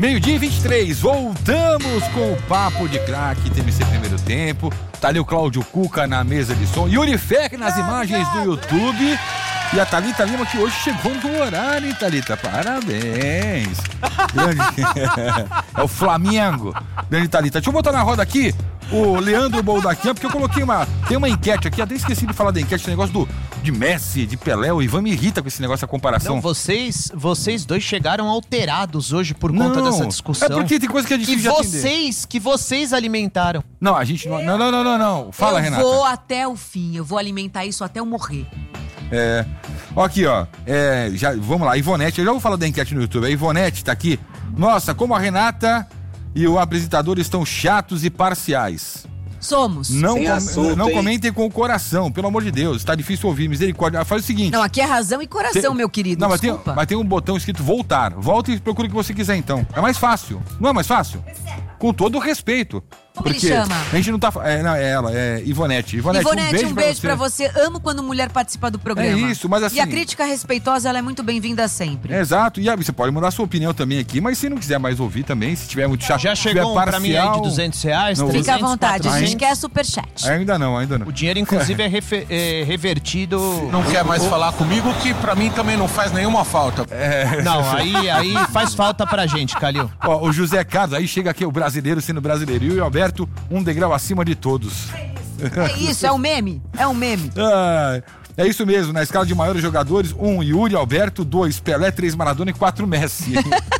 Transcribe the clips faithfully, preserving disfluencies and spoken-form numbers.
Meio-dia e vinte e três, voltamos com o Papo de Craque, T M C primeiro tempo. Tá ali o Cláudio Cuca na mesa de som, Yuri Feck nas imagens do YouTube. E a Thalita Lima, que hoje chegou no horário, hein, Thalita? Parabéns. Grande... é o Flamengo. Grande Thalita. Deixa eu botar na roda aqui o Leandro Boldaquian, porque eu coloquei uma... Tem uma enquete aqui, até esqueci de falar da enquete, esse negócio do, de Messi, de Pelé. O Ivan me irrita com esse negócio da comparação. Não, vocês, vocês dois chegaram alterados hoje por conta não, dessa discussão. É porque tem coisa que é difícil que de atender. vocês, que vocês alimentaram. Não, a gente não... Não, não, não, não. não. Fala, eu Renata. Eu vou até o fim, eu vou alimentar isso até eu morrer. É, ó aqui, ó, é, já, vamos lá, Ivonete, eu já vou falar da enquete no YouTube, a Ivonete tá aqui. Nossa, como a Renata e o apresentador estão chatos e parciais. Somos. Não, com, assunto, não hein? comentem com o coração, pelo amor de Deus, tá difícil ouvir, misericórdia. Faz o seguinte. Não, aqui é razão e coração, tem, meu querido, não, mas tem, desculpa. mas tem um botão escrito voltar, volta e procura o que você quiser então, é mais fácil, não é mais fácil? Com todo o respeito. Como ele porque chama? A gente não tá... É, não, é ela, é Ivonete. Ivonete, Ivonete, um beijo, um beijo pra pra você. você. Amo quando mulher participa do programa. É isso, mas assim... E a crítica respeitosa, ela é muito bem-vinda sempre. É, exato, e aí, você pode mandar sua opinião também aqui, mas se não quiser mais ouvir também, se tiver muito chato, Já chegou um parcial, pra mim aí de duzentos reais, Não, trezentos, Fica à vontade, a gente quatrocentos. quer superchat. Ainda não, ainda não. O dinheiro, inclusive, é, refe- é revertido... Não quer mais falar comigo, que pra mim também não faz nenhuma falta. É... Não, aí, aí faz falta pra gente, Calil. Ó, o José Carlos, aí chega aqui o brasileiro sendo brasileiro, e o Alberto, um degrau acima de todos. É isso, é um meme, é um meme. Ah, é isso mesmo, na escala de maiores jogadores, um Yuri Alberto, dois Pelé, três Maradona e quatro Messi.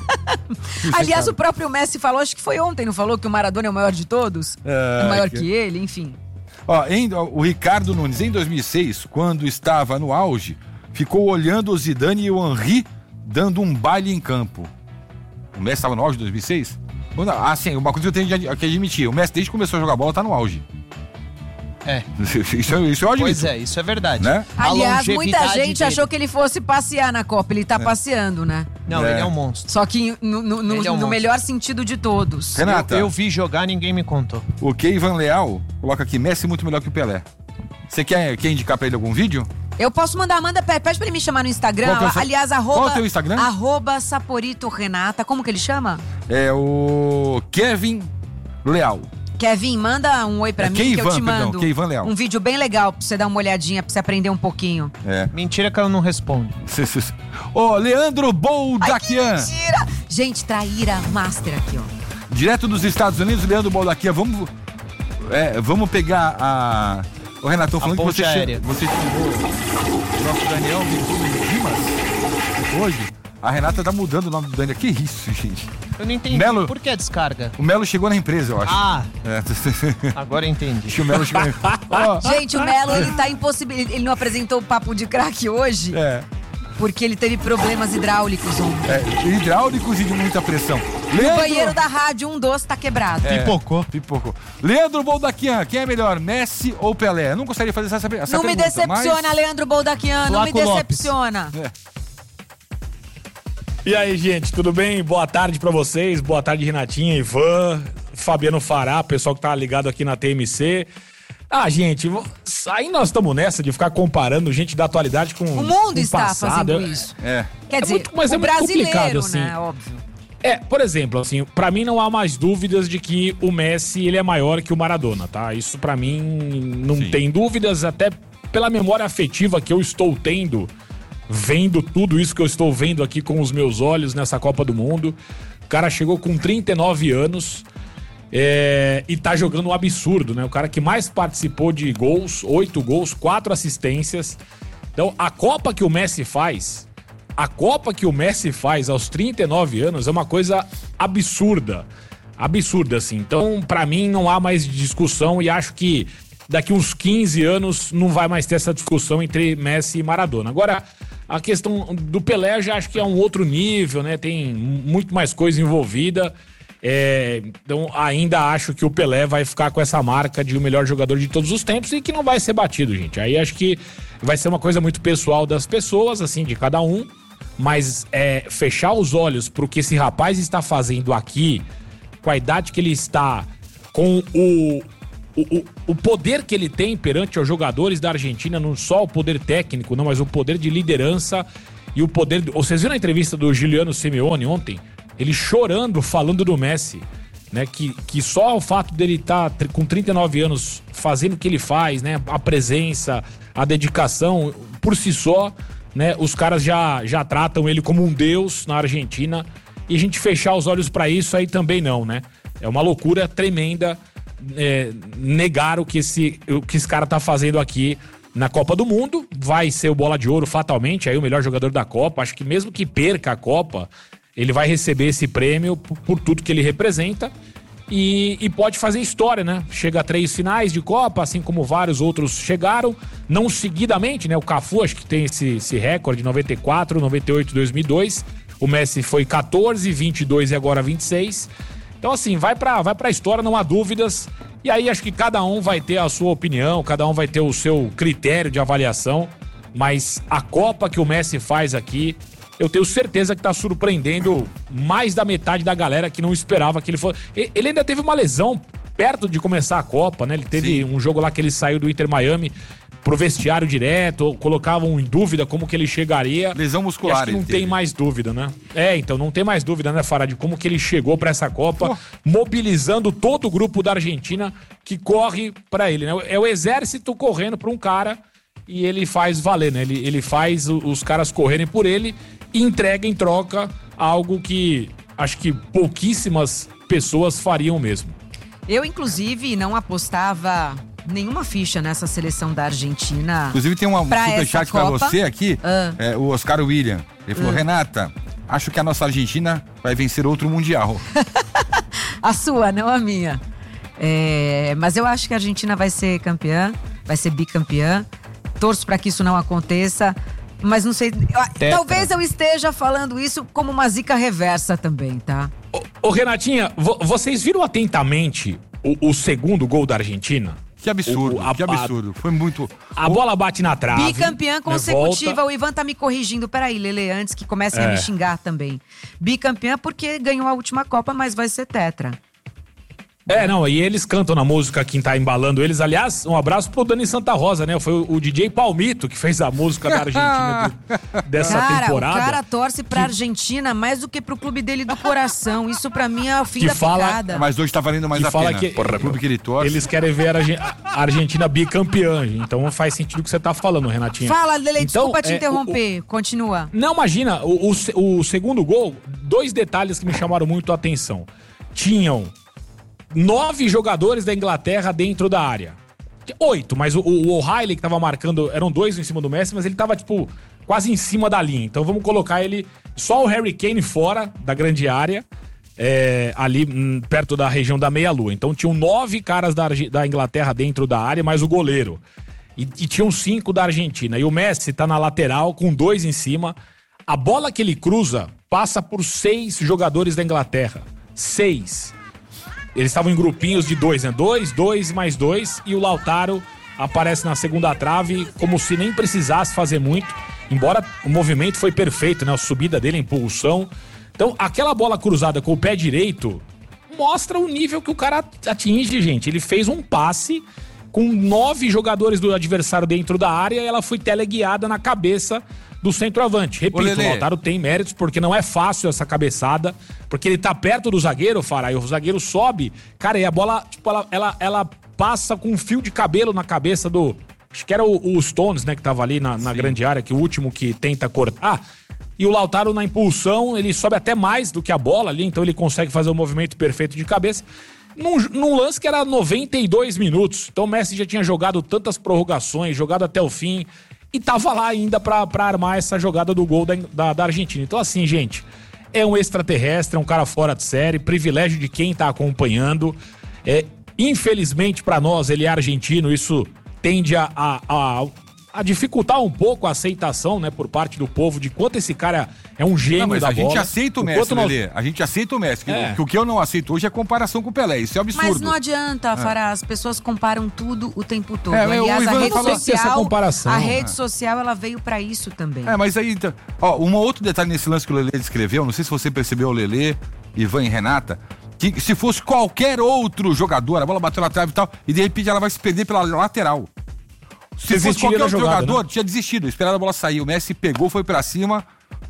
Aliás, o próprio Messi falou, acho que foi ontem, não falou que o Maradona é o maior de todos? Ah, é maior que- que ele, enfim. Ó, em, ó, o Ricardo Nunes, em dois mil e seis, quando estava no auge, ficou olhando o Zidane e o Henry dando um baile em campo. O Messi estava no auge em dois mil e seis? Ou não? Ah, sim, uma coisa que eu tenho que admitir, o Messi desde que começou a jogar bola tá no auge. É. Isso, isso eu admito. Pois é, isso é verdade. Né? A Aliás, muita longevidade gente dele. achou que ele fosse passear na Copa, ele tá passeando, né? Não, É. ele é um monstro. Só que no, no- no- Ele é um no monstro. melhor sentido de todos. Renata, Eu, eu vi jogar, ninguém me contou. o Keivan Leal coloca aqui, Messi muito melhor que o Pelé. Você quer, quer indicar pra ele algum vídeo? Eu posso mandar, manda, pede pra ele me chamar no Instagram. Qual que é o seu- Aliás, arroba, qual é o teu Instagram? Arroba Saporito Renata. Como que ele chama? É o Kevin Leal. Kevin, manda um oi pra É mim que eu Keivan, te perdão, mando. Keivan Leal. Um vídeo bem legal pra você dar uma olhadinha, pra você aprender um pouquinho. É. Mentira que ela não responde. Ô, Leandro Ai, que Boldaquian. mentira! Gente, traíra master aqui, ó. Direto dos Estados Unidos, Leandro Boldaquian. Vamos, é, vamos pegar a... O Renatão falando que ponte você, aérea. você tirou o nosso Daniel Dimas hoje. A Renata tá mudando o nome do Daniel. Que isso, gente? Eu não entendi. Melo- Por que a descarga? O Melo chegou na empresa, eu acho. Ah, É. agora eu entendi. Acho que o Melo chegou na... Ó, Gente, o Melo, ele tá impossível. Ele não apresentou o papo de craque hoje é, porque ele teve problemas hidráulicos ontem. é, hidráulicos e de muita pressão. O banheiro da rádio um doce tá quebrado. É, Pipocou. Pipocou. Leandro Boldaquian, quem é melhor, Messi ou Pelé? Eu não gostaria de fazer essa, essa Não me pergunta, decepciona, mas... Leandro Boldaquian, não me Flaco Lopes. decepciona. E aí, gente, tudo bem? Boa tarde pra vocês, boa tarde, Renatinha, Ivan, Fabiano Fará, pessoal que tá ligado aqui na T M C. Ah, gente, vo- aí nós estamos nessa de ficar comparando gente da atualidade com O mundo com está passado. fazendo isso. É. Quer É dizer, muito- mas o é muito brasileiro, complicado, assim. né? Óbvio. É, por exemplo, assim, pra mim não há mais dúvidas de que o Messi ele é maior que o Maradona, tá? Isso pra mim não Sim. tem dúvidas, até pela memória afetiva que eu estou tendo, vendo tudo isso que eu estou vendo aqui com os meus olhos nessa Copa do Mundo. O cara chegou com trinta e nove anos é, e tá jogando um absurdo, né? O cara que mais participou de gols, oito gols, quatro assistências. Então, a Copa que o Messi faz... A Copa que o Messi faz aos trinta e nove anos é uma coisa absurda. Absurda, assim. Então, pra mim, não há mais discussão e acho que daqui uns quinze anos não vai mais ter essa discussão entre Messi e Maradona. Agora, a questão do Pelé já acho que é um outro nível, né? Tem muito mais coisa envolvida. É, então, ainda acho que o Pelé vai ficar com essa marca de o melhor jogador de todos os tempos e que não vai ser batido, gente. Aí acho que vai ser uma coisa muito pessoal das pessoas, assim, de cada um. Mas é, fechar os olhos pro que esse rapaz está fazendo aqui, com a idade que ele está, com o, o, o poder que ele tem perante os jogadores da Argentina, não só o poder técnico, não, mas o poder de liderança e o poder... Vocês viram a entrevista do Giuliano Simeone ontem? ele chorando, falando do Messi, né? Que, que só o fato dele estar tá com trinta e nove anos fazendo o que ele faz, né? A presença, a dedicação, por si só, né? Os caras já, já tratam ele como um deus na Argentina. E a gente fechar os olhos pra isso aí também não, né? É uma loucura tremenda é, negar o que, esse, o que esse cara tá fazendo aqui na Copa do Mundo. Vai ser o Bola de Ouro fatalmente, aí o melhor jogador da Copa. Acho que mesmo que perca a Copa, ele vai receber esse prêmio por, por tudo que ele representa. E, e pode fazer história, né? Chega a três finais de Copa, assim como vários outros chegaram, não seguidamente, né? O Cafu acho que tem esse, esse recorde, noventa e quatro, noventa e oito, dois mil e dois. O Messi foi quatorze, vinte e dois e agora vinte e seis. Então, assim, vai pra, vai pra história, não há dúvidas. E aí acho que cada um vai ter a sua opinião, cada um vai ter o seu critério de avaliação. Mas a Copa que o Messi faz aqui, eu tenho certeza que tá surpreendendo mais da metade da galera que não esperava que ele fosse. Ele ainda teve uma lesão perto de começar a Copa, né? Ele teve Sim. um jogo lá que ele saiu do Inter Miami pro vestiário direto, colocavam em dúvida como que ele chegaria. Lesão muscular. E acho que não tem mais dúvida, né? É, então não tem mais dúvida, né, Fará, de como que ele chegou pra essa Copa, oh. mobilizando todo o grupo da Argentina que corre pra ele, né? É o exército correndo pra um cara e ele faz valer, né? Ele, ele faz os caras correrem por ele e entrega em troca algo que acho que pouquíssimas pessoas fariam mesmo. Eu, inclusive, não apostava nenhuma ficha nessa seleção da Argentina. Inclusive tem um superchat pra você aqui, ah. é, o Oscar William. Ele falou, ah. Renata, acho que a nossa Argentina vai vencer outro Mundial. A sua, não a minha. É, mas eu acho que a Argentina vai ser campeã, vai ser bicampeã. Torço pra que isso não aconteça, mas não sei... Tetra. Talvez eu esteja falando isso como uma zica reversa também, tá? Ô, ô Renatinha, vo, vocês viram atentamente o, o segundo gol da Argentina? Que absurdo, o, a, que absurdo. Foi muito... A bola bate na trave. Bicampeã consecutiva. Né, o Ivan tá me corrigindo. Peraí, Lele, antes que comecem é. a me xingar também. Bicampeã porque ganhou a última Copa, mas vai ser tetra. É, não, e eles cantam na música, quem tá embalando eles. Aliás, um abraço pro Dani Santa Rosa, né? Foi o, o D J Palmito que fez a música da Argentina do, dessa cara, temporada. O cara torce pra que... Argentina mais do que pro clube dele do coração. Isso pra mim é o fim que da fala... picada. Mas hoje tá valendo mais que a fala pena. Que... Porra, clube que ele torce. Eles querem ver a Argentina bicampeã. Então faz sentido o que você tá falando, Renatinha. Fala, Lele, então, desculpa te é, interromper. O, o... Continua. Não, imagina, o, o, o segundo gol, dois detalhes que me chamaram muito a atenção. Tinham nove jogadores da Inglaterra dentro da área. Oito, mas o, o O'Reilly que tava marcando, eram dois em cima do Messi, mas ele tava, tipo, quase em cima da linha. Então vamos colocar ele, só o Harry Kane fora da grande área, é, ali hum, perto da região da meia-lua. Então tinham nove caras da, da Inglaterra dentro da área, mais o goleiro. E, e tinham cinco da Argentina. E o Messi tá na lateral com dois em cima. A bola que ele cruza passa por seis jogadores da Inglaterra. Seis. Eles estavam em grupinhos de dois, né? Dois, dois, mais dois. E o Lautaro aparece na segunda trave como se nem precisasse fazer muito. Embora o movimento foi perfeito, né? A subida dele, a impulsão. Então, aquela bola cruzada com o pé direito mostra o nível que o cara atinge, gente. Ele fez um passe com nove jogadores do adversário dentro da área e ela foi teleguiada na cabeça do centroavante. Repito, o Lautaro tem méritos porque não é fácil essa cabeçada, porque ele tá perto do zagueiro, Fará, e o zagueiro sobe, cara, e a bola, tipo, ela, ela, ela passa com um fio de cabelo na cabeça do... Acho que era o, o Stones, né, que tava ali na, na grande área, que o último que tenta cortar. E o Lautaro, na impulsão, ele sobe até mais do que a bola ali, então ele consegue fazer o movimento perfeito de cabeça. Num, num lance que era noventa e dois minutos. Então o Messi já tinha jogado tantas prorrogações, jogado até o fim... E tava lá ainda pra, pra armar essa jogada do gol da, da, da Argentina. Então assim, gente, é um extraterrestre, é um cara fora de série, privilégio de quem tá acompanhando. É, infelizmente pra nós, ele é argentino, isso tende a, a, a, a dificultar um pouco a aceitação, né, por parte do povo, de quanto esse cara é um gênio. Não, mas da a bola. gente aceita o Messi, nós... Lelê. A gente aceita o Messi. Que, é. que o que eu não aceito hoje é a comparação com o Pelé. Isso é absurdo. Mas não adianta, Fará. É. As pessoas comparam tudo o tempo todo. É, Aliás, a rede social, essa comparação. a rede social, ela veio pra isso também. É, mas aí, ó, um outro detalhe nesse lance que o Lelê descreveu, não sei se você percebeu, o Lelê, Ivan e Renata, que se fosse qualquer outro jogador, a bola bateu na trave e tal, e de repente ela vai se perder pela lateral. Se fosse qualquer outro jogada, jogador, né? Tinha desistido, esperado a bola sair. O Messi pegou, foi pra cima,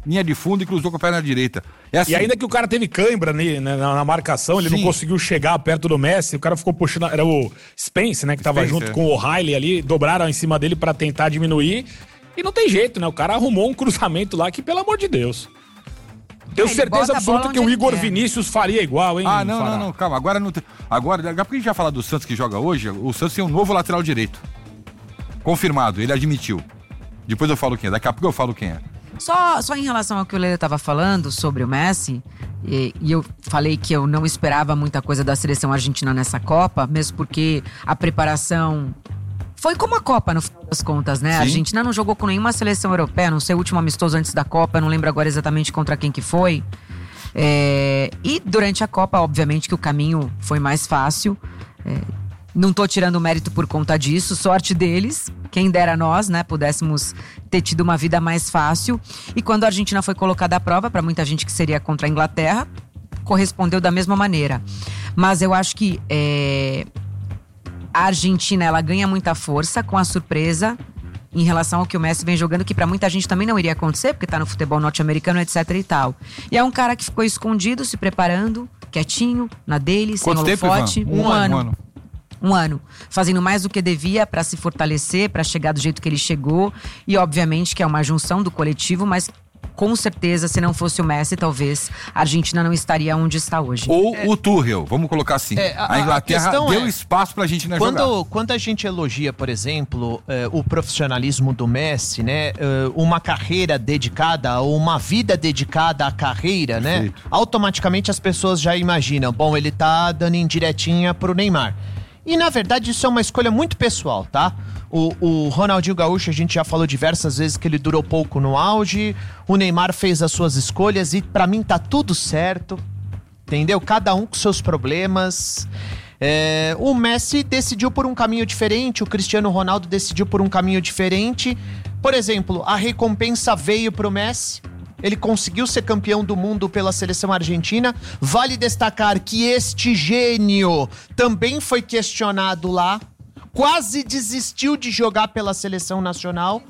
linha de fundo e cruzou com a perna direita. É assim. E ainda que o cara teve cãibra né, na, na marcação, ele Sim. não conseguiu chegar perto do Messi, o cara ficou puxando, era o Spence, né, que tava Spence, junto é. com o O'Reilly ali, dobraram em cima dele pra tentar diminuir, e não tem jeito, né, o cara arrumou um cruzamento lá que, pelo amor de Deus... Tenho Ele certeza absoluta que o Igor Vinícius faria igual, hein? Ah, não, Fará. não, não, calma. Agora, não tem... Agora, daqui a pouco a gente já fala do Santos que joga hoje, o Santos tem um novo lateral direito. Confirmado, ele admitiu. Depois eu falo quem é, daqui a pouco eu falo quem é. Só, só em relação ao que o Lele estava falando sobre o Messi, e, e eu falei que eu não esperava muita coisa da seleção argentina nessa Copa, mesmo porque a preparação... Foi como a Copa, no final das contas, né? Sim. A Argentina não jogou com nenhuma seleção europeia, não sei o último amistoso antes da Copa, não lembro agora exatamente contra quem que foi. É... E durante a Copa, obviamente que o caminho foi mais fácil. É... Não tô tirando mérito por conta disso, sorte deles. Quem dera nós, né, pudéssemos ter tido uma vida mais fácil. E quando a Argentina foi colocada à prova, para muita gente que seria contra a Inglaterra, correspondeu da mesma maneira. Mas eu acho que... É... A Argentina, ela ganha muita força com a surpresa em relação ao que o Messi vem jogando, que pra muita gente também não iria acontecer, porque tá no futebol norte-americano, etc e tal. E é um cara que ficou escondido, se preparando, quietinho, na dele, sem holofote. Um, um ano. Um ano. Um ano. Fazendo mais do que devia pra se fortalecer, pra chegar do jeito que ele chegou. E obviamente que é uma junção do coletivo, mas... Com certeza, se não fosse o Messi, talvez a Argentina não estaria onde está hoje. Ou é. o Tuchel, vamos colocar assim. É, a, a Inglaterra a deu é, espaço pra Argentina quando, jogar. Quando a gente elogia, por exemplo, eh, o profissionalismo do Messi, né? Eh, uma carreira dedicada, ou uma vida dedicada à carreira, Perfeito. né? Automaticamente as pessoas já imaginam, bom, ele tá dando indiretinha pro Neymar. E, na verdade, isso é uma escolha muito pessoal, tá? O, o Ronaldinho Gaúcho, a gente já falou diversas vezes que ele durou pouco no auge. O Neymar fez as suas escolhas e, pra mim, tá tudo certo. Entendeu? Cada um com seus problemas. É, o Messi decidiu por um caminho diferente. O Cristiano Ronaldo decidiu por um caminho diferente. Por exemplo, a recompensa veio pro Messi. Ele conseguiu ser campeão do mundo pela seleção argentina. Vale destacar que este gênio também foi questionado lá. Quase desistiu de jogar pela seleção nacional.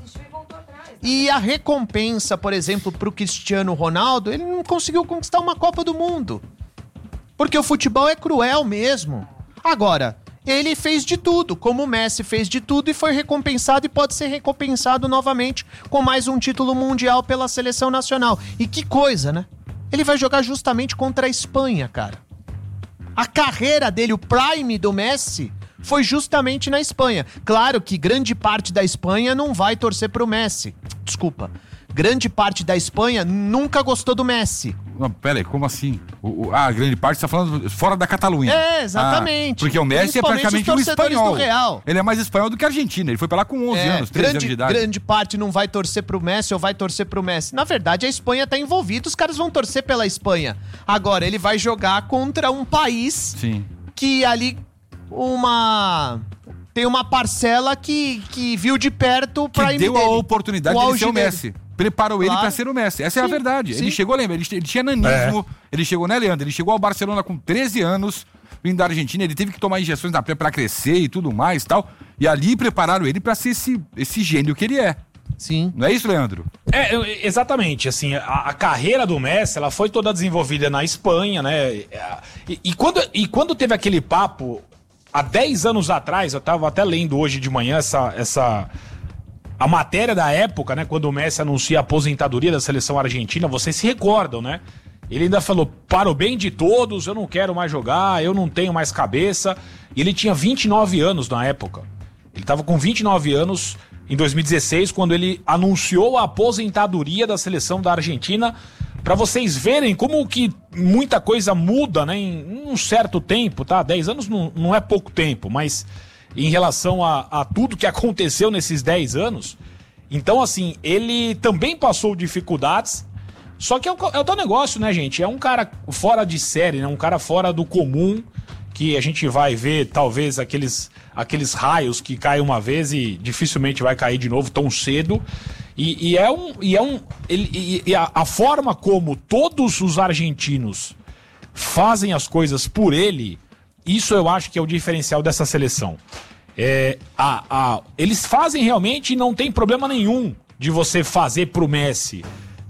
E a recompensa, por exemplo, pro Cristiano Ronaldo, ele não conseguiu conquistar uma Copa do Mundo. Porque o futebol é cruel mesmo. Agora, ele fez de tudo, como o Messi fez de tudo e foi recompensado e pode ser recompensado novamente com mais um título mundial pela seleção nacional. E que coisa, né? Ele vai jogar justamente contra a Espanha, cara. A carreira dele, o prime do Messi, foi justamente na Espanha. Claro que grande parte da Espanha não vai torcer pro Messi. Desculpa. Grande parte da Espanha nunca gostou do Messi. Não, pera aí, como assim? O, o, ah, grande parte você tá falando fora da Catalunha. É, exatamente. Ah, porque o Messi é praticamente um espanhol. Do Real. Ele é mais espanhol do que argentino. Ele foi pra lá com onze é, anos, treze anos de idade. Grande parte não vai torcer pro Messi ou vai torcer pro Messi. Na verdade, a Espanha tá envolvida, os caras vão torcer pela Espanha. Agora, ele vai jogar contra um país Sim. que ali uma... tem uma parcela que, que viu de perto o prime que deu dele, a oportunidade de ser o Messi. Preparou claro. ele pra ser o Messi. Essa sim, é a verdade. Sim. Ele chegou, lembra, ele, ele tinha nanismo, é. ele chegou, né, Leandro? Ele chegou ao Barcelona com treze anos, vindo da Argentina, ele teve que tomar injeções na pele pra crescer e tudo mais e tal. E ali prepararam ele pra ser esse, esse gênio que ele é. Sim. Não é isso, Leandro? É, exatamente. Assim, a, a carreira do Messi, ela foi toda desenvolvida na Espanha, né? E, e, quando, e quando teve aquele papo, há dez anos atrás, eu tava até lendo hoje de manhã essa... essa a matéria da época, né, quando o Messi anuncia a aposentadoria da seleção argentina, vocês se recordam, né? Ele ainda falou, para o bem de todos, eu não quero mais jogar, eu não tenho mais cabeça. E ele tinha vinte e nove anos na época. Ele estava com vinte e nove anos em dois mil e dezesseis, quando ele anunciou a aposentadoria da seleção da Argentina, para vocês verem como que muita coisa muda, né, em um certo tempo, tá? dez anos não, não é pouco tempo, mas... em relação a, a tudo que aconteceu nesses dez anos. Então, assim, ele também passou dificuldades, só que é o, é o teu negócio, né, gente? É um cara fora de série, né? Um cara fora do comum, que a gente vai ver, talvez, aqueles, aqueles raios que caem uma vez e dificilmente vai cair de novo tão cedo. E, e é um... E é um ele, e, e a, a forma como todos os argentinos fazem as coisas por ele... Isso eu acho que é o diferencial dessa seleção. É, a, a, eles fazem realmente e não tem problema nenhum de você fazer pro Messi.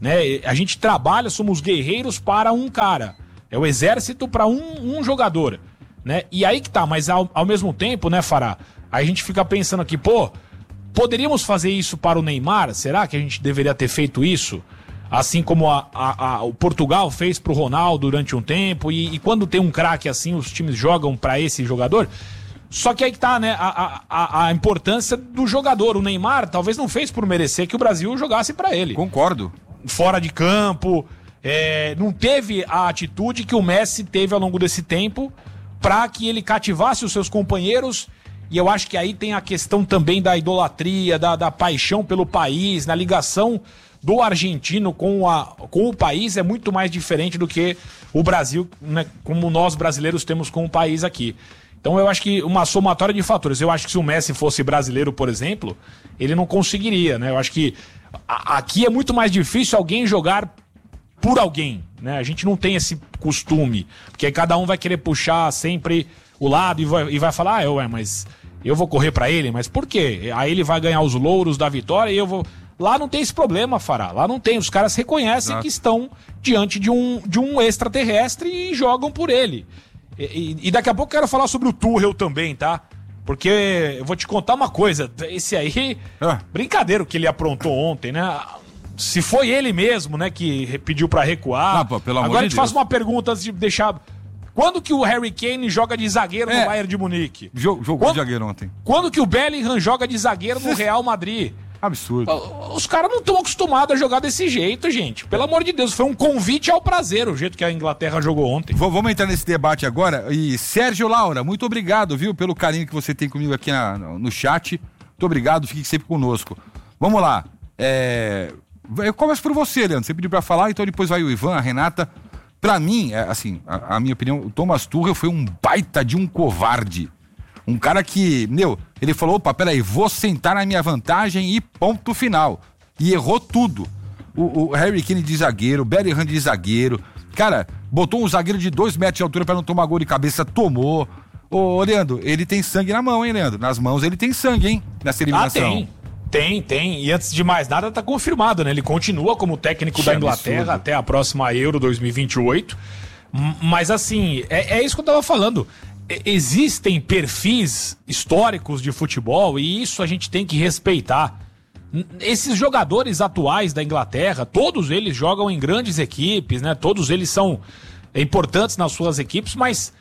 né? A gente trabalha, somos guerreiros para um cara. É o exército para um, um jogador, né? E aí que tá, mas ao, ao mesmo tempo, né, Fará? Aí a gente fica pensando aqui, pô, poderíamos fazer isso para o Neymar? Será que a gente deveria ter feito isso? Assim como a, a, a, o Portugal fez pro Ronaldo durante um tempo, e, e quando tem um craque assim, os times jogam para esse jogador. Só que aí que tá, né, a, a, a importância do jogador. O Neymar talvez não fez por merecer que o Brasil jogasse para ele. Concordo. Fora de campo, é, não teve a atitude que o Messi teve ao longo desse tempo para que ele cativasse os seus companheiros. E eu acho que aí tem a questão também da idolatria, da, da paixão pelo país, na ligação do argentino com, a, com o país é muito mais diferente do que o Brasil, né, como nós brasileiros temos com o país aqui. Então eu acho que uma somatória de fatores. Eu acho que se o Messi fosse brasileiro, por exemplo, ele não conseguiria, né? Eu acho que a, aqui é muito mais difícil alguém jogar por alguém, né? A gente não tem esse costume, porque aí cada um vai querer puxar sempre o lado e vai, e vai falar, ah, ué, mas eu vou correr pra ele, mas por quê? Aí ele vai ganhar os louros da vitória e eu vou... Lá não tem esse problema, Fará. Lá não tem. Os caras reconhecem Exato. Que estão diante de um, de um extraterrestre e jogam por ele. E, e, e daqui a pouco eu quero falar sobre o Tuchel também, tá? Porque eu vou te contar uma coisa. Esse aí, ah. brincadeira o que ele aprontou ontem, né? Se foi ele mesmo, né, que pediu pra recuar. Não, pô, pelo amor Agora de eu te Deus. faço uma pergunta antes de deixar... Quando que o Harry Kane joga de zagueiro é. no Bayern de Munique? Jogou quando, de zagueiro ontem. Quando que o Bellingham joga de zagueiro no Real Madrid? Absurdo. Os caras não estão acostumados a jogar desse jeito, gente. Pelo amor de Deus, foi um convite ao prazer o jeito que a Inglaterra jogou ontem. V- vamos entrar nesse debate agora. E Sérgio Laura, muito obrigado, viu, pelo carinho que você tem comigo aqui na, no chat. Muito obrigado, fique sempre conosco. Vamos lá. É... Eu começo por você, Leandro. Você pediu pra falar, então depois vai o Ivan, a Renata. Pra mim, é, assim, a, a minha opinião, o Thomas Tuchel foi um baita de um covarde. Um cara que, meu, ele falou, opa, peraí, vou sentar na minha vantagem e ponto final. E errou tudo. O, o Harry Kane de zagueiro, o Bellingham de zagueiro. Cara, botou um zagueiro de dois metros de altura pra não tomar gol de cabeça, tomou. Ô, ô, Leandro, ele tem sangue na mão, hein, Leandro? Nas mãos ele tem sangue, hein, nessa eliminação. Ah, tem. Tem, tem. E antes de mais nada, tá confirmado, né? Ele continua como técnico que da Inglaterra absurdo. Até a próxima Euro dois mil e vinte e oito. Mas assim, é, é isso que eu tava falando. Existem perfis históricos de futebol e isso a gente tem que respeitar. Esses jogadores atuais da Inglaterra, todos eles jogam em grandes equipes, né? Todos eles são importantes nas suas equipes, mas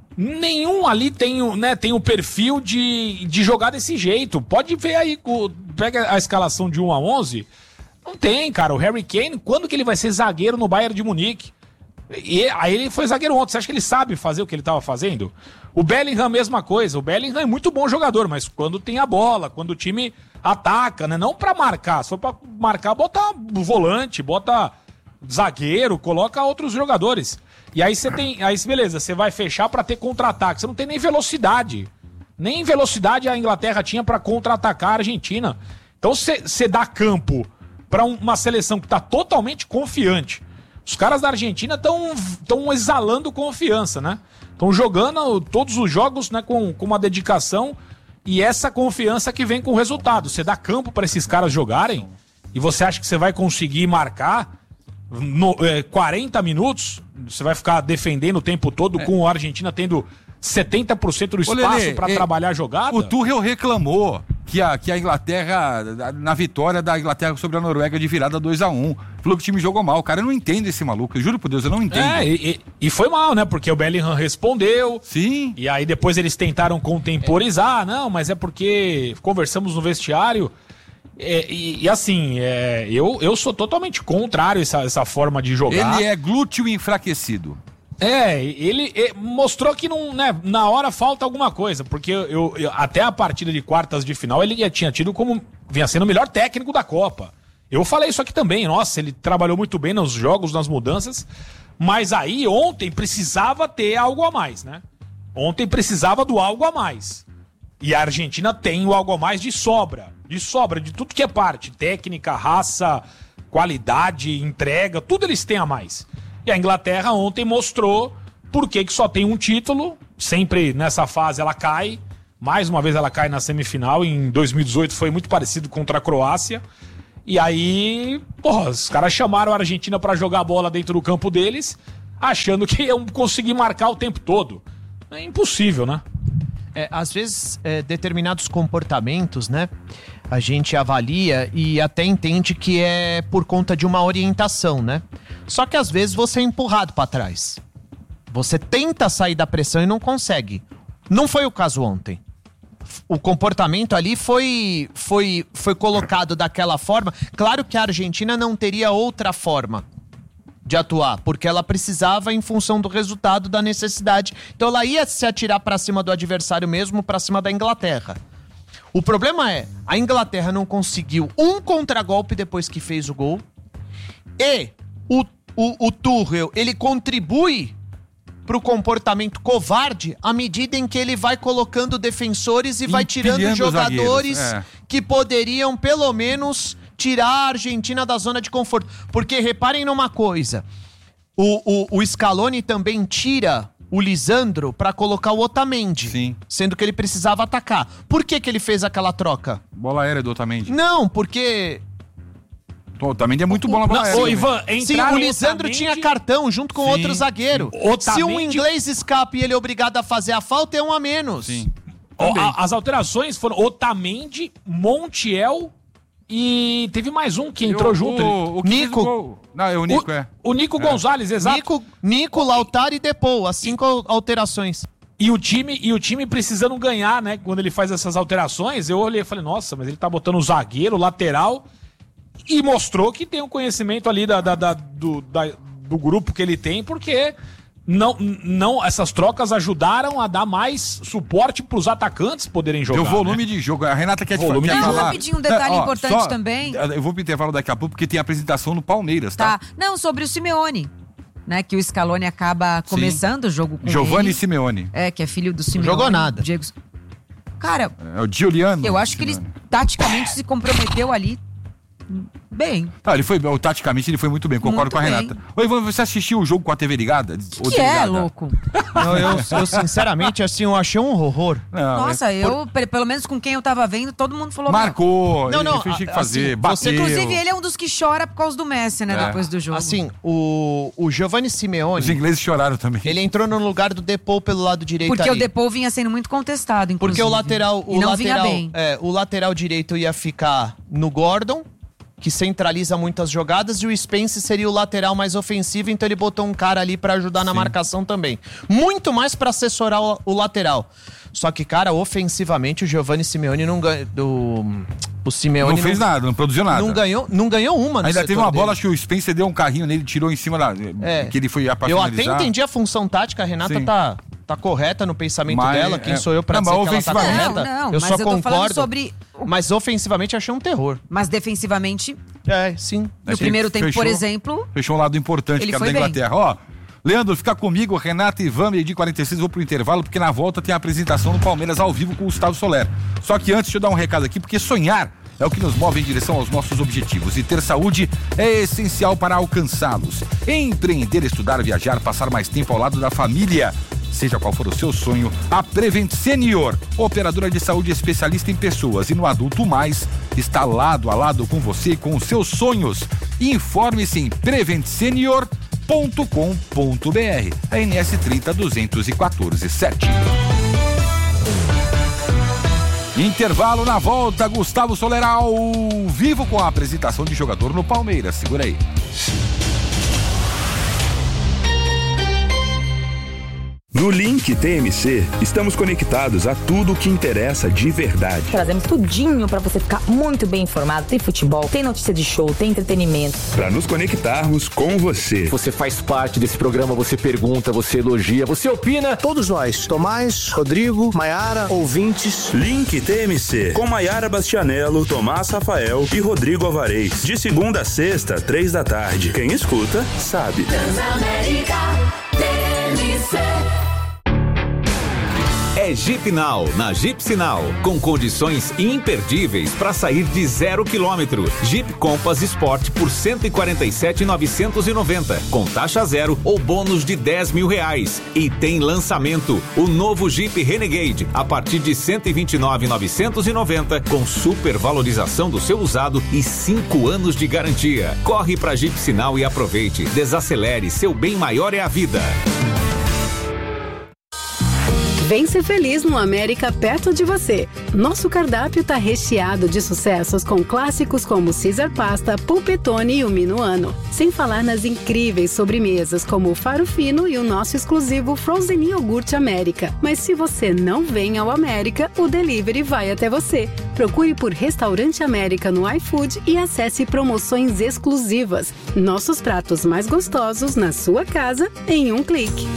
nenhum ali tem, né, tem o perfil de, de jogar desse jeito. Pode ver aí, pega a escalação de um a onze, não tem, cara. O Harry Kane, quando que ele vai ser zagueiro no Bayern de Munique? E aí ele foi zagueiro ontem. Você acha que ele sabe fazer o que ele estava fazendo? O Bellingham, mesma coisa. O Bellingham é muito bom jogador, mas quando tem a bola, quando o time ataca, né? Não pra marcar. Se for pra marcar, bota volante, bota zagueiro, coloca outros jogadores. E aí você tem... Aí, beleza, você vai fechar pra ter contra-ataque. Você não tem nem velocidade. Nem velocidade a Inglaterra tinha pra contra-atacar a Argentina. Então você dá campo pra uma seleção que tá totalmente confiante. Os caras da Argentina estão exalando confiança, né? Estão jogando todos os jogos, né, com, com uma dedicação e essa confiança que vem com o resultado. Você dá campo para esses caras jogarem e você acha que você vai conseguir marcar no, é, quarenta minutos? Você vai ficar defendendo o tempo todo é. com a Argentina tendo setenta por cento do espaço para trabalhar a jogada? O Tuchel reclamou que a, que a Inglaterra, na vitória da Inglaterra sobre a Noruega de virada dois a um, falou que o time jogou mal. O cara não entende esse maluco, eu juro por Deus, eu não entendo. É, e, e foi mal, né? Porque o Bellingham respondeu. Sim. E aí depois eles tentaram contemporizar. É. Não, mas é porque conversamos no vestiário. É, e, e assim, é, eu, eu sou totalmente contrário a essa, essa forma de jogar. Ele é glúteo enfraquecido. É, ele, ele mostrou que não, né, na hora falta alguma coisa, porque eu, eu, até a partida de quartas de final ele já tinha tido como, vinha sendo o melhor técnico da Copa. Eu falei isso aqui também, nossa, ele trabalhou muito bem nos jogos, nas mudanças, mas aí ontem precisava ter algo a mais, né? Ontem precisava do algo a mais. E a Argentina tem o algo a mais de sobra, de sobra, de tudo que é parte, técnica, raça, qualidade, entrega, tudo eles têm a mais. E a Inglaterra ontem mostrou por que que só tem um título, sempre nessa fase ela cai, mais uma vez ela cai na semifinal, em dois mil e dezoito foi muito parecido contra a Croácia, E aí, porra, os caras chamaram a Argentina pra jogar bola dentro do campo deles, achando que iam conseguir marcar o tempo todo. É impossível, né? É, às vezes, é, determinados comportamentos, né, a gente avalia e até entende que é por conta de uma orientação, né? Só que às vezes você é empurrado pra trás. Você tenta sair da pressão e não consegue. Não foi o caso ontem. O comportamento ali foi, foi, foi colocado daquela forma. Claro que a Argentina não teria outra forma de atuar, porque ela precisava em função do resultado, da necessidade. Então ela ia se atirar pra cima do adversário mesmo, pra cima da Inglaterra. O problema é, a Inglaterra não conseguiu um contragolpe depois que fez o gol, e o, o, o Tuchel, ele contribui pro comportamento covarde à medida em que ele vai colocando defensores e vai tirando Empilhando jogadores zagueiros, é. que poderiam, pelo menos, tirar a Argentina da zona de conforto. Porque reparem numa coisa, o, o, o Scaloni também tira o Lisandro pra colocar o Otamendi, Sim. sendo que ele precisava atacar. Por que que ele fez aquela troca? Bola aérea do Otamendi. Não, porque... O Otamendi é muito bom na bola Não, aérea. Ô, né? Ivan, Sim, entraram o Lisandro Otamendi- tinha cartão junto com Sim, outro zagueiro. Otamendi- Se um inglês escapa e ele é obrigado a fazer a falta, é um a menos. Sim. Ó, Também. a- as alterações foram Otamendi, Montiel e teve mais um que entrou o, junto. O, o que fez Nico. o gol. Não, é o Nico, o, é. o Nico Gonzalez, exato. Nico, Nico, Lautaro e Depou, as cinco alterações. E o time, e o time precisando ganhar, né? Quando ele faz essas alterações, eu olhei e falei, nossa, mas ele tá botando o zagueiro, o lateral, e mostrou que tem um conhecimento ali da, da, da- do, da- do grupo que ele tem, porque não, não, essas trocas ajudaram a dar mais suporte pros atacantes poderem jogar. Deu volume né? de jogo. A Renata quer te Volume quer de Não, falar. rapidinho, um detalhe Ó, importante só- também. Eu vou pro intervalo daqui a pouco, porque tem apresentação no Palmeiras, tá? Tá. Não, sobre o Simeone, né? Que o Scaloni acaba começando o jogo com Giovanni ele. Simeone. É, que é filho do Simeone. Jogou nada. Diego... Cara, É o Giuliano. eu acho que ele Simeone. taticamente se comprometeu ali bem. Ah, ele foi, taticamente ele foi muito bem, concordo Muito com a bem. Renata. Ô, Ivan, você assistiu o jogo com a T V ligada? Ou Que é, desligada? louco? Não, eu, eu, sinceramente, assim, eu achei um horror. Não, Nossa, é- eu, pe- pelo menos com quem eu tava vendo, todo mundo falou... Marcou, Não, ele não, fez o que tinha que assim, fazer, você- bateu. Inclusive, ele é um dos que chora por causa do Messi, né? É. Depois do jogo. Assim, o, o Giovanni Os Simeone, ingleses choraram também. ele entrou no lugar do Depou pelo lado direito Porque ali. o Depou vinha sendo muito contestado, inclusive. Porque o lateral, o e não vinha lateral, bem. é, o lateral direito ia ficar no Gordon, que centraliza muitas jogadas, e o Spence seria o lateral mais ofensivo, então ele botou um cara ali pra ajudar na marcação também. Muito mais pra assessorar o, o lateral. Só que, cara, ofensivamente o Giovanni Simeone não ganhou. Do, o Simeone Não fez nada, não produziu nada. Não ganhou, não ganhou uma no Ainda setor teve uma bola, dele. acho que o Spencer deu um carrinho nele, tirou em cima da... É. Que ele foi pra Eu até finalizar. entendi a função tática, a Renata Sim. tá, tá correta no pensamento Mas, dela. Quem é, sou eu pra não, dizer mas que ela tá ofensivamente- correta? Não, não, eu mas só eu tô falando concordo. sobre... Mas ofensivamente achei um terror. Mas defensivamente, É, sim. no Achei primeiro que tempo, fechou- por exemplo... Fechou um lado importante, Ele que era foi da bem. Inglaterra. Ó, Leandro, fica comigo, Renata e Ivan, meio-dia e quarenta e seis, vou pro intervalo, porque na volta tem a apresentação do Palmeiras ao vivo com o Gustavo Soler. Só que antes, deixa eu dar um recado aqui, porque sonhar é o que nos move em direção aos nossos objetivos, e ter saúde é essencial para alcançá-los. Empreender, estudar, viajar, passar mais tempo ao lado da família. Seja qual for o seu sonho, a Prevent Senior, operadora de saúde especialista em pessoas e no Adulto Mais, está lado a lado com você e com os seus sonhos. Informe-se em prevent senior ponto com ponto b r. A N S trinta duzentos e quatorze sete. Intervalo na volta, Gustavo Soler ao vivo com a apresentação de jogador no Palmeiras. Segura aí. No Link T M C, estamos conectados a tudo o que interessa de verdade. Trazemos tudinho pra você ficar muito bem informado. Tem futebol, tem notícia de show, tem entretenimento. Para nos conectarmos com você. Você faz parte desse programa, você pergunta, você elogia, você opina. Todos nós, Tomás, Rodrigo, Maiara, ouvintes. Link T M C, com Maiara Bastianello, Tomás Rafael e Rodrigo Alvarez. De segunda a sexta, três da tarde. Quem escuta, sabe. Transamérica T M C. É Jeep Now, na Jeep Sinal, com condições imperdíveis para sair de zero quilômetro. Jeep Compass Sport por cento e quarenta e sete mil novecentos e noventa, com taxa zero ou bônus de dez mil reais. E tem lançamento, o novo Jeep Renegade, a partir de cento e vinte e nove mil novecentos e noventa, com super valorização do seu usado e cinco anos de garantia. Corre pra Jeep Sinal e aproveite. Desacelere, seu bem maior é a vida. Vem ser feliz no América perto de você. Nosso cardápio tá recheado de sucessos com clássicos como Caesar Pasta, Pulpetone e o Minuano. Sem falar nas incríveis sobremesas como o Faro Fino e o nosso exclusivo Frozen Iogurte América. Mas se você não vem ao América, o delivery vai até você. Procure por Restaurante América no iFood e acesse promoções exclusivas. Nossos pratos mais gostosos na sua casa em um clique.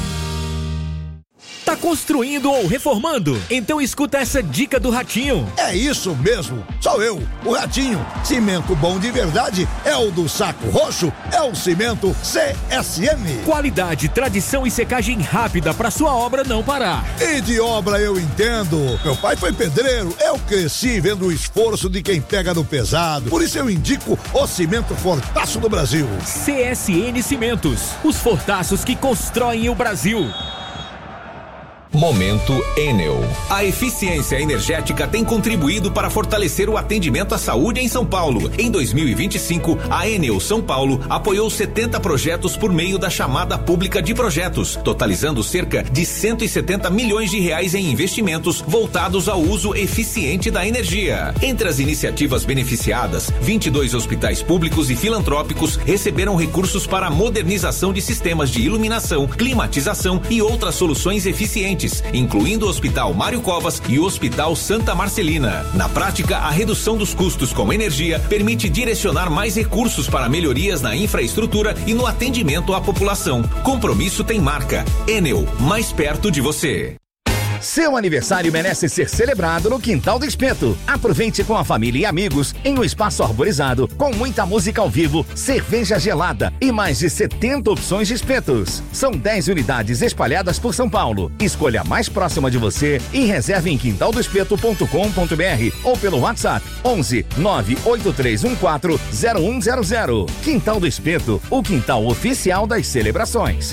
Tá construindo ou reformando? Então escuta essa dica do Ratinho. É isso mesmo, sou eu, o Ratinho. Cimento bom de verdade é o do Saco Roxo, é o Cimento C S M. Qualidade, tradição e secagem rápida para sua obra não parar. E de obra eu entendo. Meu pai foi pedreiro, eu cresci vendo o esforço de quem pega no pesado. Por isso eu indico o Cimento Fortaço do Brasil. C S N Cimentos, os fortaços que constroem o Brasil. Momento Enel. A eficiência energética tem contribuído para fortalecer o atendimento à saúde em São Paulo. Em dois mil e vinte e cinco, a Enel São Paulo apoiou setenta projetos por meio da chamada pública de projetos, totalizando cerca de cento e setenta milhões de reais em investimentos voltados ao uso eficiente da energia. Entre as iniciativas beneficiadas, vinte e dois hospitais públicos e filantrópicos receberam recursos para a modernização de sistemas de iluminação, climatização e outras soluções eficientes, incluindo o Hospital Mário Covas e o Hospital Santa Marcelina. Na prática, a redução dos custos com energia permite direcionar mais recursos para melhorias na infraestrutura e no atendimento à população. Compromisso tem marca. Enel, mais perto de você. Seu aniversário merece ser celebrado no Quintal do Espeto. Aproveite com a família e amigos em um espaço arborizado, com muita música ao vivo, cerveja gelada e mais de setenta opções de espetos. São dez unidades espalhadas por São Paulo. Escolha a mais próxima de você e reserve em quintal do espeto ponto com ponto b r ou pelo WhatsApp onze nove oito três um quatro zero um zero zero. Quintal do Espeto, o quintal oficial das celebrações.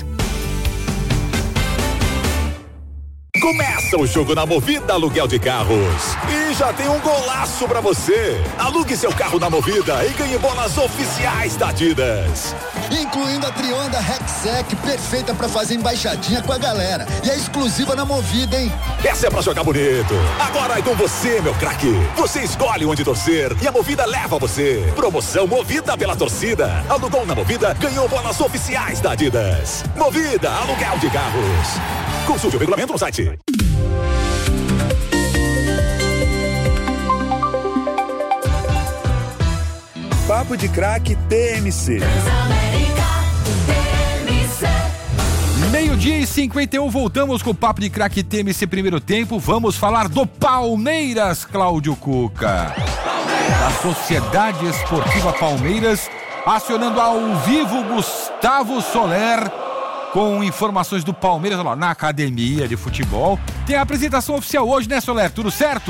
Começa o jogo na Movida Aluguel de Carros. E já tem um golaço pra você. Alugue seu carro na Movida e ganhe bolas oficiais da Adidas. Incluindo a Trionda Rexec, perfeita pra fazer embaixadinha com a galera. E é exclusiva na Movida, hein? Essa é pra jogar bonito. Agora é com você, meu craque. Você escolhe onde torcer e a Movida leva você. Promoção Movida pela torcida. Alugou na Movida, ganhou bolas oficiais da Adidas. Movida Aluguel de Carros. Consulte o regulamento no site. Papo de Craque T M C. Meio-dia e cinquenta e um, voltamos com o Papo de Craque T M C primeiro tempo. Vamos falar do Palmeiras, Cláudio Cuca. A Sociedade Esportiva Palmeiras, acionando ao vivo Gustavo Soler, com informações do Palmeiras lá, na academia de futebol. Tem a apresentação oficial hoje, né, Soler? Tudo certo?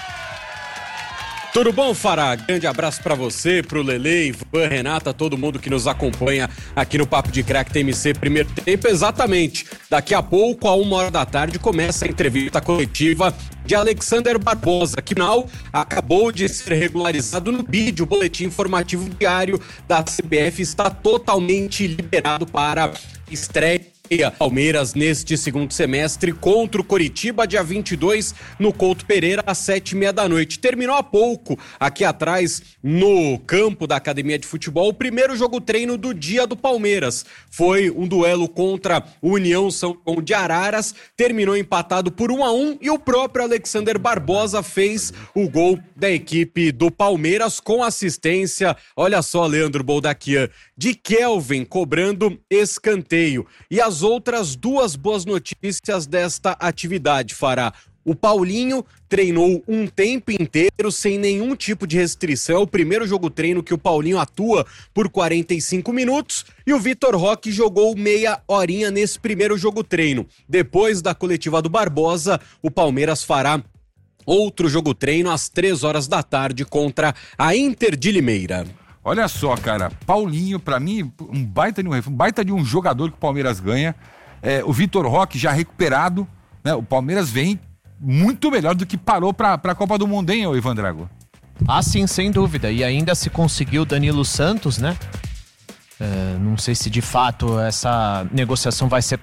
Tudo bom, Fará? Grande abraço pra você, pro Lele, Ivan, Renata, todo mundo que nos acompanha aqui no Papo de Craque T M C primeiro tempo. Exatamente, daqui a pouco, a uma hora da tarde, começa a entrevista coletiva de Alexander Barbosa, que não acabou de ser regularizado no B I D. O boletim informativo diário da C B F está totalmente liberado para estreia Palmeiras neste segundo semestre contra o Coritiba, dia vinte e dois, no Couto Pereira, às sete e meia da noite. Terminou há pouco, aqui atrás, no campo da Academia de Futebol, o primeiro jogo treino do dia do Palmeiras. Foi um duelo contra o União São João de Araras, terminou empatado por um a um e o próprio Alexander Barbosa fez o gol da equipe do Palmeiras com assistência, olha só, Leandro Boldaquian, de Kelvin cobrando escanteio. E as outras duas boas notícias desta atividade, Fará. O Paulinho treinou um tempo inteiro sem nenhum tipo de restrição. É o primeiro jogo treino que o Paulinho atua por quarenta e cinco minutos e o Vitor Roque jogou meia horinha nesse primeiro jogo treino. Depois da coletiva do Barbosa, o Palmeiras fará outro jogo treino às três horas da tarde contra a Inter de Limeira. Olha só, cara, Paulinho, pra mim, um baita de um, um baita de um jogador que o Palmeiras ganha. É, o Vitor Roque já recuperado, né? O Palmeiras vem muito melhor do que parou pra, pra Copa do Mundo, hein, ô Ivan Drago? Ah, sim, sem dúvida. E ainda se conseguiu Danilo Santos, né? É, não sei se de fato essa negociação vai ser